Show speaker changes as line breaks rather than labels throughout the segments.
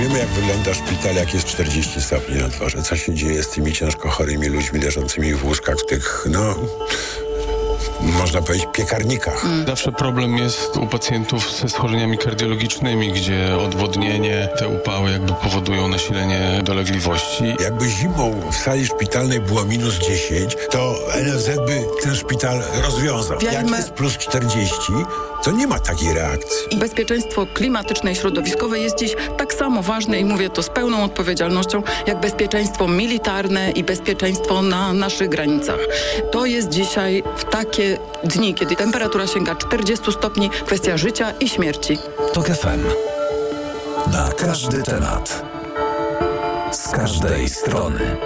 Wiemy, jak wygląda szpital, jak jest 40 stopni na dworze. Co się dzieje z tymi ciężko chorymi ludźmi leżącymi w łóżkach, w tych, można powiedzieć, piekarnikach.
Zawsze problem jest u pacjentów ze schorzeniami kardiologicznymi, gdzie odwodnienie, te upały jakby powodują nasilenie dolegliwości.
Jakby zimą w sali szpitalnej było minus 10, to NFZ by ten szpital rozwiązał. Jak jest plus 40, to nie ma takiej reakcji.
I bezpieczeństwo klimatyczne i środowiskowe jest dziś tak samo ważne i mówię to z pełną odpowiedzialnością, jak bezpieczeństwo militarne i bezpieczeństwo na naszych granicach. To jest dzisiaj w takie dni, kiedy temperatura sięga 40 stopni, kwestia życia i śmierci.
TOK FM. Na każdy temat. Z każdej strony.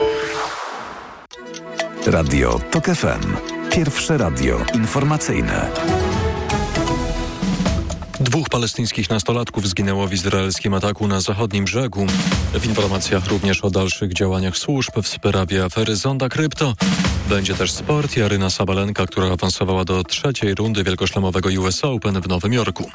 Radio TOK FM. Pierwsze radio informacyjne.
2 palestyńskich nastolatków zginęło w izraelskim ataku na zachodnim brzegu. W informacjach również o dalszych działaniach służb w sprawie afery Zonda Krypto. Będzie też sport i Aryna Sabalenka, która awansowała do 3. rundy wielkoszlemowego US Open w Nowym Jorku.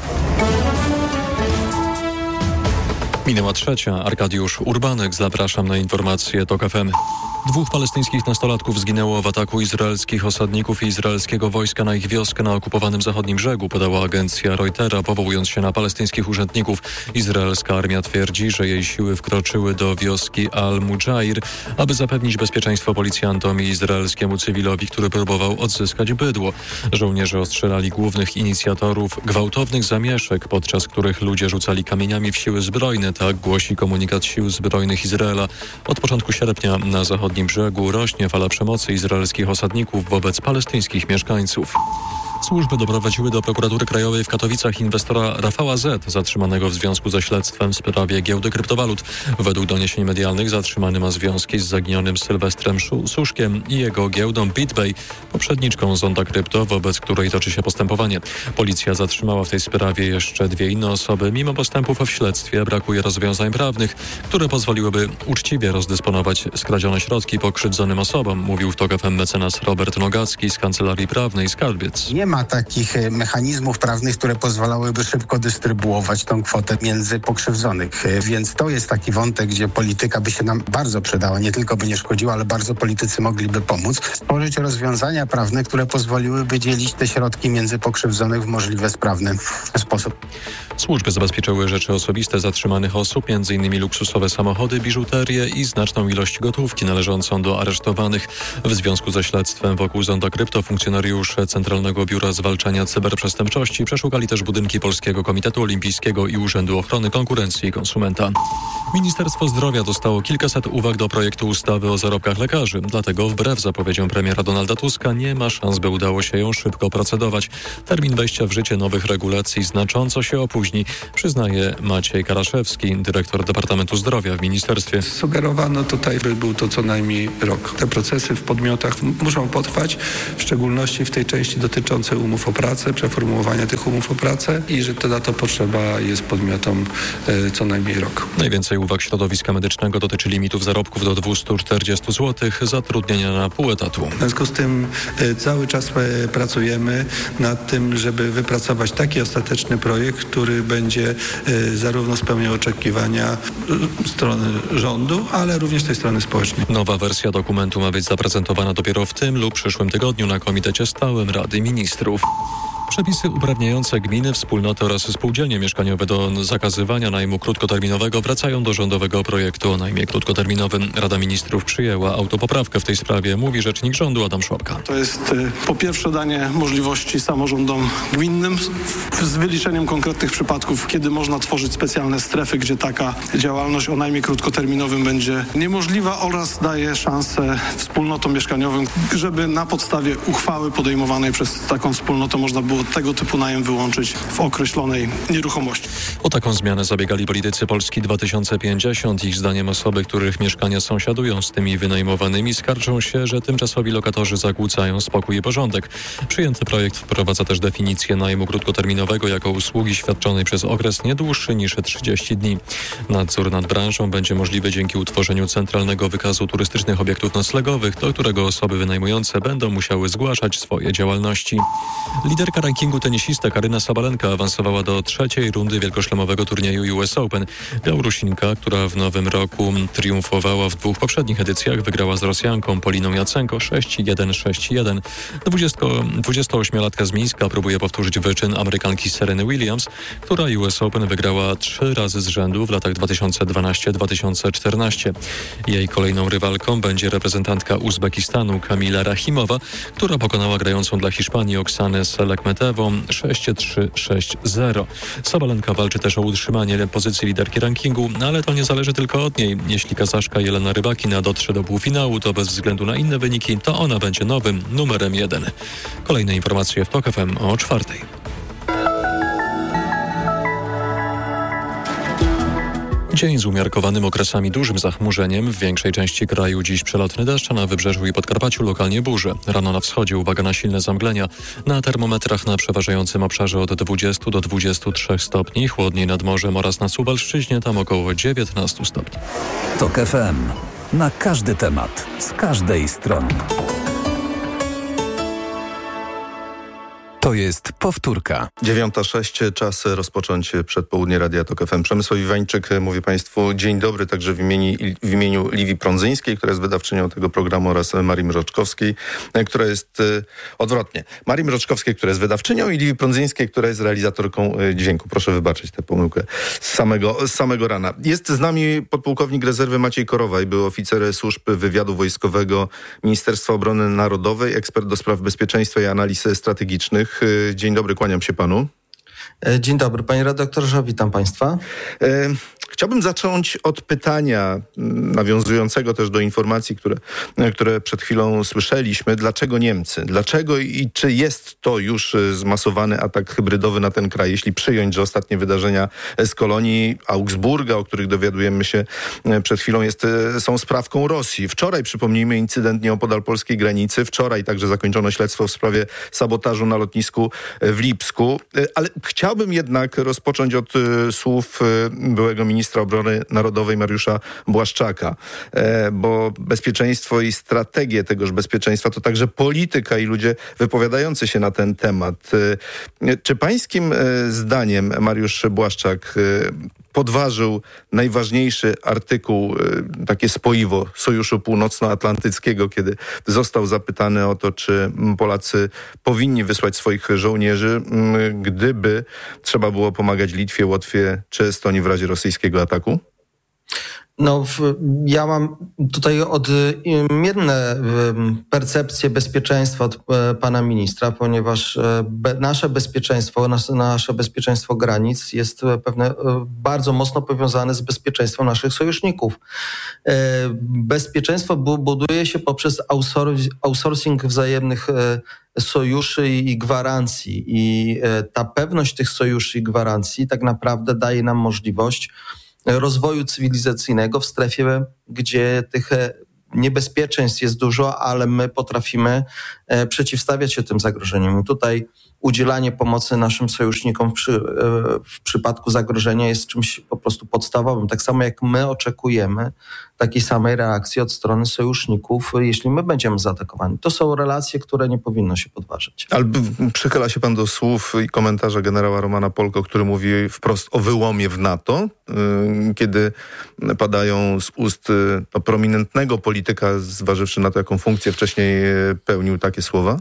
Minęła 3. Arkadiusz Urbanek. Zapraszam na informacje TOK FM. 2 palestyńskich nastolatków zginęło w ataku izraelskich osadników i izraelskiego wojska na ich wioskę na okupowanym zachodnim brzegu, podała agencja Reutera, powołując się na palestyńskich urzędników. Izraelska armia twierdzi, że jej siły wkroczyły do wioski Al-Mujair, aby zapewnić bezpieczeństwo policjantom i izraelskiemu cywilowi, który próbował odzyskać bydło. Żołnierze ostrzelali głównych inicjatorów gwałtownych zamieszek, podczas których ludzie rzucali kamieniami w siły zbrojne, tak głosi komunikat Sił Zbrojnych Izraela. Od początku sierpnia na zachodnim brzegu rośnie fala przemocy izraelskich osadników wobec palestyńskich mieszkańców. Służby doprowadziły do prokuratury krajowej w Katowicach inwestora Rafała Z., zatrzymanego w związku ze śledztwem w sprawie giełdy kryptowalut. Według doniesień medialnych zatrzymany ma związki z zaginionym Sylwestrem Suszkiem i jego giełdą BitPay, poprzedniczką Zonda Krypto, wobec której toczy się postępowanie. Policja zatrzymała w tej sprawie jeszcze 2 inne osoby. Mimo postępów w śledztwie brakuje rozwiązań prawnych, które pozwoliłyby uczciwie rozdysponować skradzione środki pokrzywdzonym osobom, mówił w TOK FM mecenas Robert Nogacki z Kancelarii Prawnej Skarbiec.
Nie ma takich mechanizmów prawnych, które pozwalałyby szybko dystrybuować tą kwotę między pokrzywdzonych. Więc to jest taki wątek, gdzie polityka by się nam bardzo przydała. Nie tylko by nie szkodziła, ale bardzo politycy mogliby pomóc. Stworzyć rozwiązania prawne, które pozwoliłyby dzielić te środki między pokrzywdzonych w możliwie sprawny sposób.
Służby zabezpieczyły rzeczy osobiste zatrzymanych osób, m.in. luksusowe samochody, biżuterię i znaczną ilość gotówki należącą do aresztowanych. W związku ze śledztwem wokół Zonda Krypto funkcjonariusze Centralnego Biura Zwalczania Cyberprzestępczości przeszukali też budynki Polskiego Komitetu Olimpijskiego i Urzędu Ochrony Konkurencji i Konsumenta. Ministerstwo Zdrowia dostało kilkaset uwag do projektu ustawy o zarobkach lekarzy. Dlatego wbrew zapowiedziom premiera Donalda Tuska nie ma szans, by udało się ją szybko procedować. Termin wejścia w życie nowych regulacji znacząco się opóźni, przyznaje Maciej Karaszewski, dyrektor Departamentu Zdrowia w ministerstwie.
Sugerowano tutaj, by był to co najmniej rok. Te procesy w podmiotach muszą potrwać, w szczególności w tej części dotyczącej umów o pracę, przeformułowania tych umów o pracę i że na to potrzeba jest podmiotom co najmniej rok.
Najwięcej uwag środowiska medycznego dotyczy limitów zarobków do 240 zł, zatrudnienia na pół etatu.
W związku z tym cały czas pracujemy nad tym, żeby wypracować taki ostateczny projekt, który będzie zarówno spełniał oczekiwania strony rządu, ale również tej strony społecznej.
Nowa wersja dokumentu ma być zaprezentowana dopiero w tym lub przyszłym tygodniu na Komitecie Stałym Rady Ministrów. Przepisy uprawniające gminy, wspólnoty oraz spółdzielnie mieszkaniowe do zakazywania najmu krótkoterminowego wracają do rządowego projektu o najmie krótkoterminowym. Rada Ministrów przyjęła autopoprawkę w tej sprawie, mówi rzecznik rządu Adam Szłapka.
To jest po pierwsze danie możliwości samorządom gminnym z wyliczeniem konkretnych przypadków, kiedy można tworzyć specjalne strefy, gdzie taka działalność o najmie krótkoterminowym będzie niemożliwa oraz daje szansę wspólnotom mieszkaniowym, żeby na podstawie uchwały podejmowanej przez taką wspólnotę można było tego typu najem wyłączyć w określonej nieruchomości.
O taką zmianę zabiegali politycy Polski 2050. Ich zdaniem osoby, których mieszkania sąsiadują z tymi wynajmowanymi, skarżą się, że tymczasowi lokatorzy zakłócają spokój i porządek. Przyjęty projekt wprowadza też definicję najmu krótkoterminowego jako usługi świadczonej przez okres nie dłuższy niż 30 dni. Nadzór nad branżą będzie możliwy dzięki utworzeniu Centralnego Wykazu Turystycznych Obiektów Noclegowych, do którego osoby wynajmujące będą musiały zgłaszać swoje działalności. Liderka rankingu tenisistek Aryna Sabalenka awansowała do trzeciej rundy wielkoszlemowego turnieju US Open. Białorusinka, która w nowym roku triumfowała w 2 poprzednich edycjach, wygrała z Rosjanką Poliną Jacenko 6-1, 6-1. 28-latka z Mińska próbuje powtórzyć wyczyn Amerykanki Sereny Williams, która US Open wygrała 3 razy z rzędu w latach 2012-2014. Jej kolejną rywalką będzie reprezentantka Uzbekistanu Kamila Rahimowa, która pokonała grającą dla Hiszpanii Oksanę Selekmetewą 6-3, 6-0. Sabalenka walczy też o utrzymanie pozycji liderki rankingu, ale to nie zależy tylko od niej. Jeśli Kazaszka Jelena Rybakina dotrze do półfinału, to bez względu na inne wyniki, to ona będzie nowym numerem 1. Kolejne informacje w TOK FM o 4:00. Dzień z umiarkowanym okresami dużym zachmurzeniem. W większej części kraju dziś przelotny deszcz, a na wybrzeżu i Podkarpaciu lokalnie burze. Rano na wschodzie uwaga na silne zamglenia. Na termometrach na przeważającym obszarze od 20 do 23 stopni. Chłodniej nad morzem oraz na Suwalszczyźnie, tam około 19 stopni.
TOK FM. Na każdy temat. Z każdej strony. To jest powtórka.
9:06, czas rozpocząć przedpołudnie Radia TOK FM. Przemysław Iwańczyk, mówię Państwu dzień dobry, także w imieniu Liwii Prądzyńskiej, która jest wydawczynią tego programu, oraz Marii Mroczkowskiej, która jest odwrotnie. Marii Mroczkowskiej, która jest wydawczynią, i Liwii Prądzyńskiej, która jest realizatorką dźwięku. Proszę wybaczyć tę pomyłkę z samego rana. Jest z nami podpułkownik rezerwy Maciej Korowaj, był oficer służb wywiadu wojskowego Ministerstwa Obrony Narodowej, ekspert do spraw bezpieczeństwa i analiz strategicznych. Dzień dobry, kłaniam się panu.
Dzień dobry, panie redaktorze, witam państwa.
Chciałbym zacząć od pytania nawiązującego też do informacji, które przed chwilą słyszeliśmy. Dlaczego Niemcy? Dlaczego i czy jest to już zmasowany atak hybrydowy na ten kraj? Jeśli przyjąć, że ostatnie wydarzenia z kolonii Augsburga, o których dowiadujemy się przed chwilą, są sprawką Rosji. Wczoraj, przypomnijmy, incydent nieopodal polskiej granicy. Wczoraj także zakończono śledztwo w sprawie sabotażu na lotnisku w Lipsku. Ale chciałbym jednak rozpocząć od słów byłego ministra Obrony Narodowej Mariusza Błaszczaka, bo bezpieczeństwo i strategie tegoż bezpieczeństwa to także polityka i ludzie wypowiadający się na ten temat. Czy pańskim zdaniem Mariusz Błaszczak podważył najważniejszy artykuł, takie spoiwo Sojuszu Północnoatlantyckiego, kiedy został zapytany o to, czy Polacy powinni wysłać swoich żołnierzy, gdyby trzeba było pomagać Litwie, Łotwie czy Estonii w razie rosyjskiego ataku?
Ja mam tutaj odmienne percepcje bezpieczeństwa od pana ministra, ponieważ nasze bezpieczeństwo granic jest bardzo mocno powiązane z bezpieczeństwem naszych sojuszników. Bezpieczeństwo buduje się poprzez outsourcing wzajemnych sojuszy i gwarancji. I ta pewność tych sojuszy i gwarancji tak naprawdę daje nam możliwość rozwoju cywilizacyjnego w strefie, gdzie tych niebezpieczeństw jest dużo, ale my potrafimy przeciwstawiać się tym zagrożeniom. I tutaj udzielanie pomocy naszym sojusznikom w przypadku zagrożenia jest czymś po prostu podstawowym. Tak samo jak my oczekujemy takiej samej reakcji od strony sojuszników, jeśli my będziemy zaatakowani. To są relacje, które nie powinno się podważyć.
Ale przychyla się pan do słów i komentarza generała Romana Polko, który mówi wprost o wyłomie w NATO, kiedy padają z ust prominentnego polityka, zważywszy na to, jaką funkcję wcześniej pełnił, takie słowa?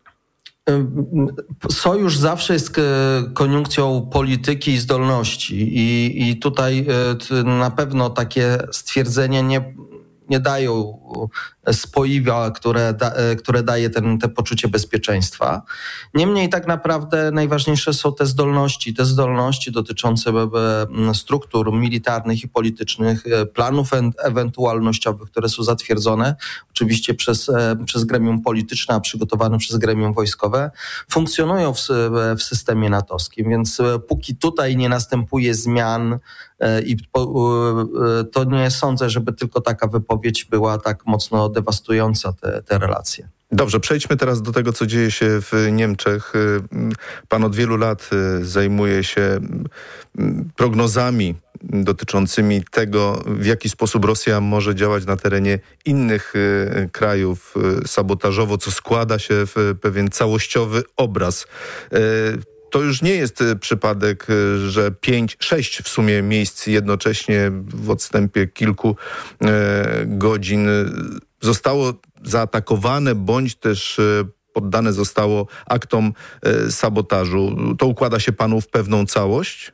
Sojusz zawsze jest koniunkcją polityki i zdolności i tutaj na pewno takie stwierdzenia nie dają spoiwa, które daje te poczucie bezpieczeństwa. Niemniej tak naprawdę najważniejsze są te zdolności dotyczące struktur militarnych i politycznych, planów ewentualnościowych, które są zatwierdzone oczywiście przez gremium polityczne, a przygotowane przez gremium wojskowe, funkcjonują w systemie natowskim, więc póki tutaj nie następuje zmian i to nie sądzę, żeby tylko taka wypowiedź była tak mocno dewastująca te relacje.
Dobrze, przejdźmy teraz do tego, co dzieje się w Niemczech. Pan od wielu lat zajmuje się prognozami dotyczącymi tego, w jaki sposób Rosja może działać na terenie innych krajów sabotażowo, co składa się w pewien całościowy obraz. To już nie jest przypadek, że 6 w sumie miejsc jednocześnie w odstępie kilku godzin zostało zaatakowane, bądź też poddane zostało aktom sabotażu. To układa się panu w pewną całość?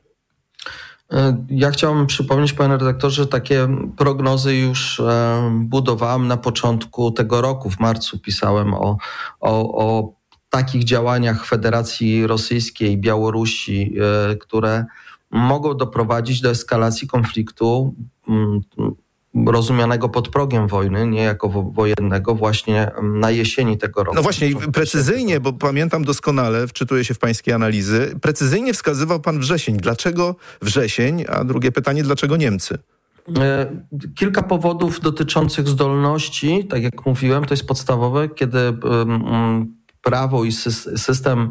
Ja chciałbym przypomnieć, panie redaktorze, że takie prognozy już budowałem na początku tego roku. W marcu pisałem o takich działaniach Federacji Rosyjskiej i Białorusi, które mogą doprowadzić do eskalacji konfliktu rozumianego pod progiem wojny, nie jako wojennego, właśnie na jesieni tego roku.
No właśnie, precyzyjnie, bo pamiętam doskonale, wczytuję się w pańskie analizy, precyzyjnie wskazywał pan wrzesień. Dlaczego wrzesień? A drugie pytanie, dlaczego Niemcy?
Kilka powodów dotyczących zdolności, tak jak mówiłem, to jest podstawowe, kiedy prawo i system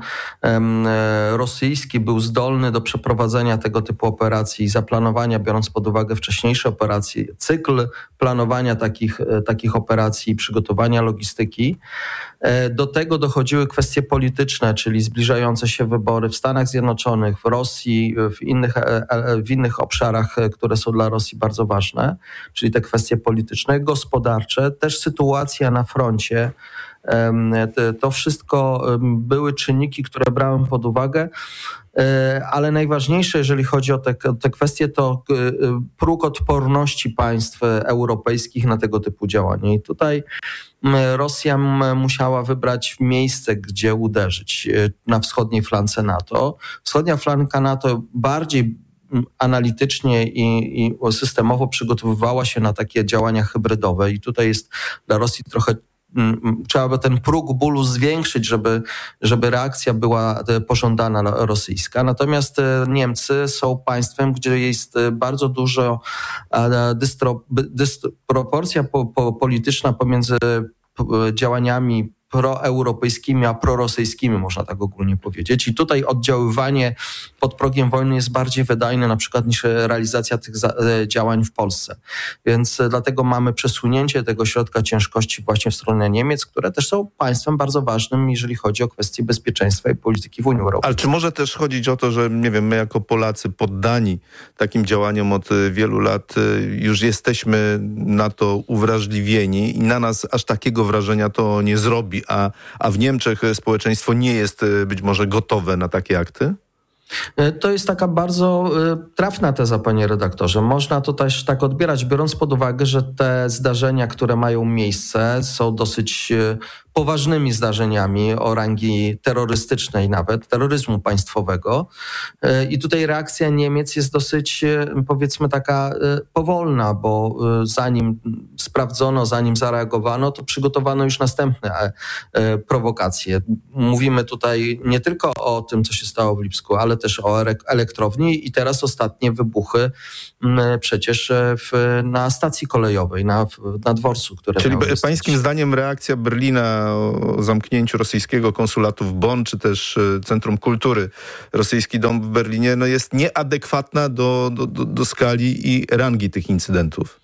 rosyjski był zdolny do przeprowadzenia tego typu operacji i zaplanowania, biorąc pod uwagę wcześniejsze operacje, cykl planowania takich operacji i przygotowania logistyki. Do tego dochodziły kwestie polityczne, czyli zbliżające się wybory w Stanach Zjednoczonych, w Rosji, w innych obszarach, które są dla Rosji bardzo ważne, czyli te kwestie polityczne, gospodarcze, też sytuacja na froncie. To wszystko były czynniki, które brałem pod uwagę, ale najważniejsze, jeżeli chodzi o te kwestie, to próg odporności państw europejskich na tego typu działania. I tutaj Rosja musiała wybrać miejsce, gdzie uderzyć na wschodniej flance NATO. Wschodnia flanka NATO bardziej analitycznie i systemowo przygotowywała się na takie działania hybrydowe i tutaj jest dla Rosji trochę trzeba by ten próg bólu zwiększyć, żeby reakcja była pożądana rosyjska. Natomiast Niemcy są państwem, gdzie jest bardzo dużo dysproporcja polityczna pomiędzy działaniami proeuropejskimi, a prorosyjskimi, można tak ogólnie powiedzieć. I tutaj oddziaływanie pod progiem wojny jest bardziej wydajne na przykład niż realizacja tych działań w Polsce. Więc dlatego mamy przesunięcie tego środka ciężkości właśnie w stronę Niemiec, które też są państwem bardzo ważnym, jeżeli chodzi o kwestie bezpieczeństwa i polityki w Unii Europejskiej.
Ale czy może też chodzić o to, że nie wiem, my jako Polacy poddani takim działaniom od wielu lat już jesteśmy na to uwrażliwieni i na nas aż takiego wrażenia to nie zrobi, a w Niemczech społeczeństwo nie jest być może gotowe na takie akty?
To jest taka bardzo trafna teza, panie redaktorze. Można to też tak odbierać, biorąc pod uwagę, że te zdarzenia, które mają miejsce, są dosyć poważnymi zdarzeniami o rangi terrorystycznej nawet, terroryzmu państwowego. I tutaj reakcja Niemiec jest dosyć, powiedzmy, taka powolna, bo zanim sprawdzono, zanim zareagowano, to przygotowano już następne prowokacje. Mówimy tutaj nie tylko o tym, co się stało w Lipsku, ale też o elektrowni i teraz ostatnie wybuchy przecież na stacji kolejowej, na dworcu, które
Czyli pańskim zdaniem reakcja Berlina o zamknięciu rosyjskiego konsulatu w Bonn, czy też Centrum Kultury, rosyjski dom w Berlinie, no jest nieadekwatna do skali i rangi tych incydentów?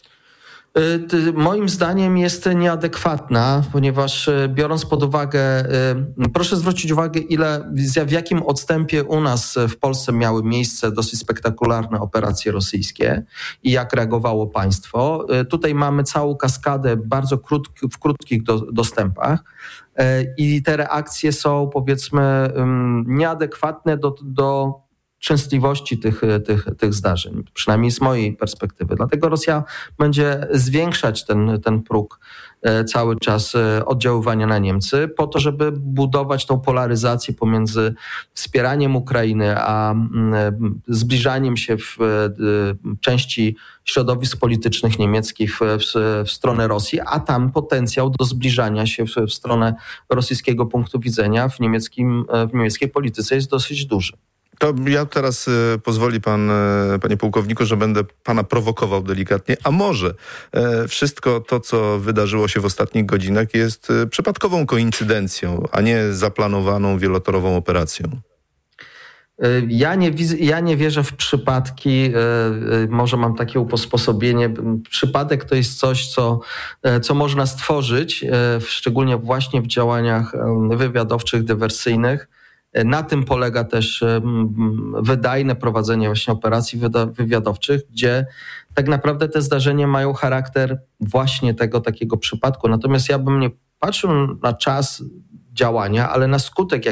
Moim zdaniem jest nieadekwatna, ponieważ biorąc pod uwagę, proszę zwrócić uwagę, w jakim odstępie u nas w Polsce miały miejsce dosyć spektakularne operacje rosyjskie i jak reagowało państwo. Tutaj mamy całą kaskadę bardzo w krótkich dostępach i te reakcje są, powiedzmy, nieadekwatne do częstotliwości tych zdarzeń, przynajmniej z mojej perspektywy. Dlatego Rosja będzie zwiększać ten próg cały czas oddziaływania na Niemcy po to, żeby budować tą polaryzację pomiędzy wspieraniem Ukrainy a zbliżaniem się w części środowisk politycznych niemieckich w stronę Rosji, a tam potencjał do zbliżania się w stronę rosyjskiego punktu widzenia w niemieckiej polityce jest dosyć duży.
To ja teraz pozwoli pan, panie pułkowniku, że będę pana prowokował delikatnie. A może wszystko to, co wydarzyło się w ostatnich godzinach, jest przypadkową koincydencją, a nie zaplanowaną wielotorową operacją?
Ja nie wierzę w przypadki, może mam takie usposobienie. Przypadek to jest coś, co można stworzyć, szczególnie właśnie w działaniach wywiadowczych, dywersyjnych. Na tym polega też wydajne prowadzenie właśnie operacji wywiadowczych, gdzie tak naprawdę te zdarzenia mają charakter właśnie tego takiego przypadku. Natomiast ja bym nie patrzył na czas działania, ale na skutek,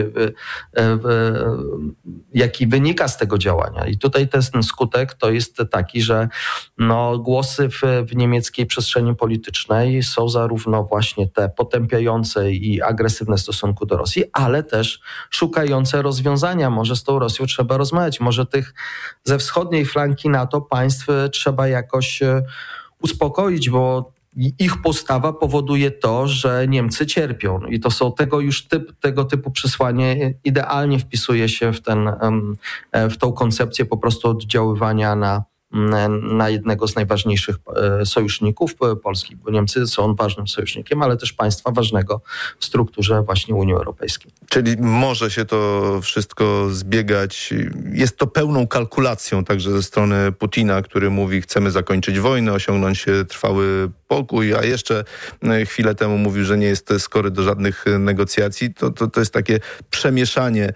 jaki wynika z tego działania. I tutaj ten skutek to jest taki, że głosy w niemieckiej przestrzeni politycznej są zarówno właśnie te potępiające i agresywne w stosunku do Rosji, ale też szukające rozwiązania. Może z tą Rosją trzeba rozmawiać, może tych ze wschodniej flanki NATO państw trzeba jakoś uspokoić, bo ich postawa powoduje to, że Niemcy cierpią. I to są tego typu przesłanie idealnie wpisuje się w tą koncepcję po prostu oddziaływania na jednego z najważniejszych sojuszników Polski, bo Niemcy są ważnym sojusznikiem, ale też państwa ważnego w strukturze właśnie Unii Europejskiej.
Czyli może się to wszystko zbiegać. Jest to pełną kalkulacją także ze strony Putina, który mówi, chcemy zakończyć wojnę, osiągnąć trwały pokój, a jeszcze chwilę temu mówił, że nie jest skory do żadnych negocjacji. To jest takie przemieszanie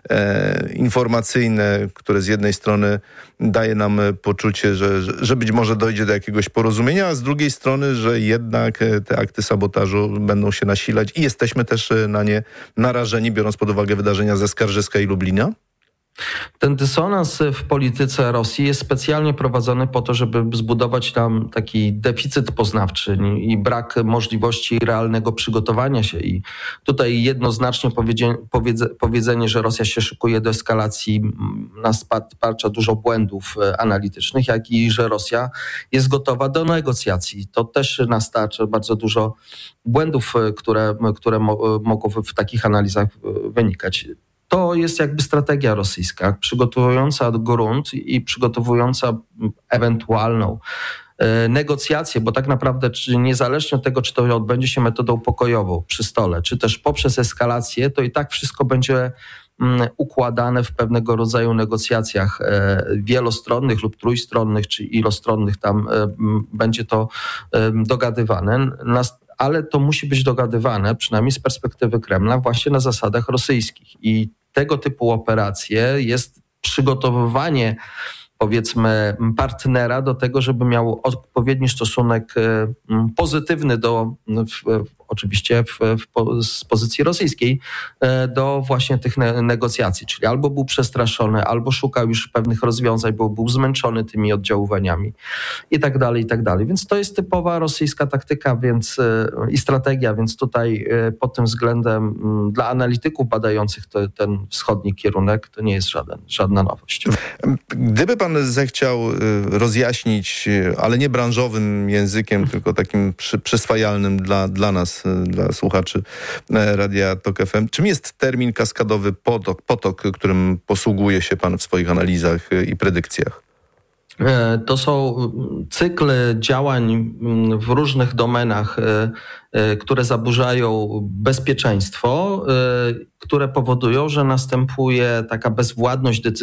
informacyjne, które z jednej strony daje nam poczucie, że być może dojdzie do jakiegoś porozumienia, a z drugiej strony, że jednak te akty sabotażu będą się nasilać i jesteśmy też na nie narażeni, biorąc pod uwagę wydarzenia ze Skarżyska i Lublina?
Ten dysonans w polityce Rosji jest specjalnie prowadzony po to, żeby zbudować tam taki deficyt poznawczy i brak możliwości realnego przygotowania się. I tutaj jednoznacznie powiedzenie, że Rosja się szykuje do eskalacji, nas parcza dużo błędów analitycznych, jak i że Rosja jest gotowa do negocjacji. To też nastarcza bardzo dużo błędów, które mogą w takich analizach wynikać. To jest jakby strategia rosyjska, przygotowująca grunt i przygotowująca ewentualną negocjacje, bo tak naprawdę niezależnie od tego, czy to odbędzie się metodą pokojową przy stole, czy też poprzez eskalację, to i tak wszystko będzie układane w pewnego rodzaju negocjacjach wielostronnych lub trójstronnych, czy ilostronnych, tam będzie to dogadywane. Ale to musi być dogadywane, przynajmniej z perspektywy Kremla, właśnie na zasadach rosyjskich. I tego typu operacje jest przygotowywanie, powiedzmy, partnera do tego, żeby miał odpowiedni stosunek pozytywny oczywiście z pozycji rosyjskiej do właśnie tych negocjacji. Czyli albo był przestraszony, albo szukał już pewnych rozwiązań, bo był zmęczony tymi oddziaływaniami i tak dalej, i tak dalej. Więc to jest typowa rosyjska taktyka i strategia, więc tutaj pod tym względem dla analityków badających ten wschodni kierunek to nie jest żadna nowość.
Gdyby pan zechciał rozjaśnić, ale nie branżowym językiem, tylko takim przyswajalnym dla nas, dla słuchaczy Radia Tok FM, czym jest termin kaskadowy potok, którym posługuje się pan w swoich analizach i predykcjach?
To są cykle działań w różnych domenach, które zaburzają bezpieczeństwo, które powodują, że następuje taka bezwładność decyzji